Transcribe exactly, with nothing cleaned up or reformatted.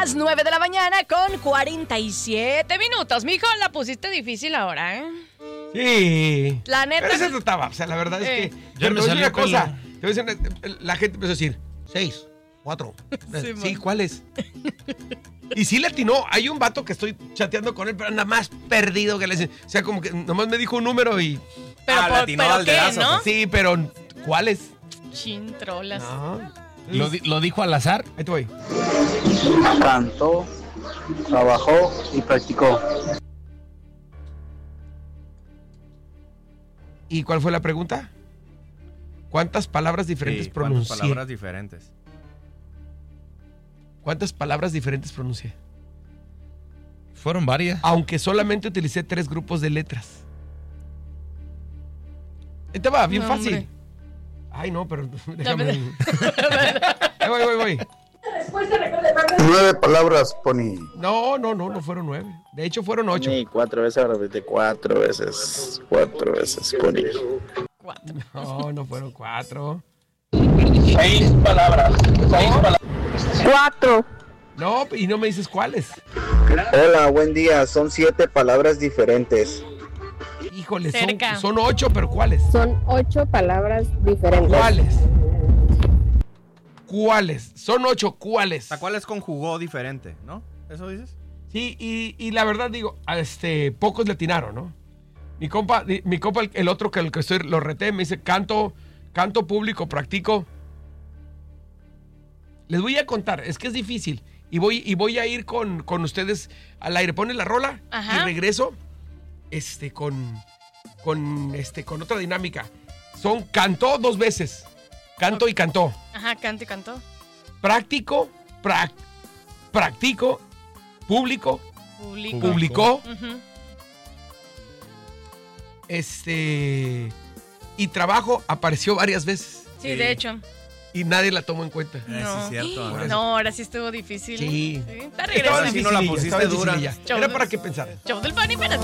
las nueve de la mañana con cuarenta y siete minutos. Mijo, la pusiste difícil ahora, ¿eh? Sí. La neta. Pero se trataba. O sea, la verdad Eh. es que. Ya Pero me te voy a decir salió una cosa. pelo. Te voy a decir una- la gente empezó a decir: seis, cuatro. Sí, Sí, man. ¿cuál es? Y sí le atinó. Hay un vato que estoy chateando con él, pero anda más perdido que le. O sea, como que nomás me dijo un número y. Pero, Ah, por- latinó pero al ¿qué, dedazo, no? Sí, pero ¿cuál es? Chintrolas. No. ¿Lo, di- lo dijo al azar? Ahí te voy. Cantó, trabajó y practicó. ¿Y cuál fue la pregunta? ¿Cuántas palabras diferentes Sí, ¿cuántas pronuncié? palabras diferentes? ¿Cuántas palabras diferentes pronuncié? Fueron varias. Aunque solamente utilicé tres grupos de letras. Ahí te va, bien No, fácil. hombre. Ay, no, pero déjame. Dame- Ahí voy, voy, voy. Nueve palabras, Pony. No, no, no, no fueron nueve. De hecho, fueron ocho. Sí, cuatro veces, repite cuatro veces. Cuatro veces, Pony. Cuatro. No, no fueron cuatro. Seis palabras. Seis palabras. Cuatro. No, y no me dices cuáles. Hola, buen día. Son siete palabras diferentes. Híjole, son, Cerca. son ocho, pero ¿cuáles? Son ocho palabras diferentes. ¿Cuáles? ¿Cuáles? Son ocho, ¿cuáles? ¿A cuáles conjugó diferente, no? ¿Eso dices? Sí, y, y la verdad digo, a este, pocos le atinaron, ¿no? Mi compa, mi mi compa, el, el otro que el que estoy, lo reté, me dice, canto, canto público, practico. Les voy a contar, es que es difícil. Y voy, y voy a ir con, con ustedes al aire. Ponen la rola Ajá. y regreso este, con, con, este, con otra dinámica. Son cantó dos veces. Canto y cantó. Ajá, canta y cantó. Práctico, prac, practico, público, Publicó. publicó, Ujú. este, y trabajo apareció varias veces Sí, Sí. de hecho. y nadie la tomó en cuenta. Eh, sí, No. es cierto. No, ahora sí estuvo difícil. Sí. Está Estaba regresando. sí no la dificililla, pusiste estaba dura. dificililla. Era para que pensara. Show del Bunny, espérate.